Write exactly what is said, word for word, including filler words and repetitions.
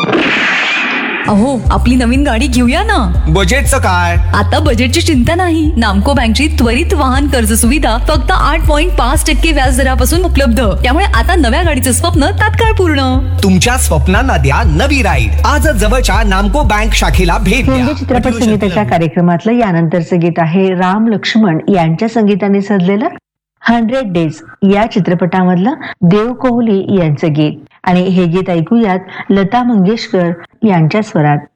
अहो, आपली नवीन गाडी घेऊया ना. बजेटचं काय? आता बजेटची चिंता नाही. नामको बँकची त्वरित वाहन कर्ज सुविधा फक्त आठ पॉईंट पाच टक्के व्याज दरापासून उपलब्ध. त्यामुळे आता नव्या गाडीचं स्वप्न तात्काळ पूर्ण. तुमच्या स्वप्नांना द्या नवी राईड. आजच जवळच्या नामको बँक शाखेला भेट द्या. हिंदी चित्रपट संगीताच्या कार्यक्रमातलं यानंतरचं गीत आहे राम लक्ष्मण यांच्या संगीताने सजलेलं हंड्रेड डेज या चित्रपटामधलं देव कोहली यांचं गीत. आणि हे गीत ऐकूयात लता मंगेशकर यांच्या स्वरात.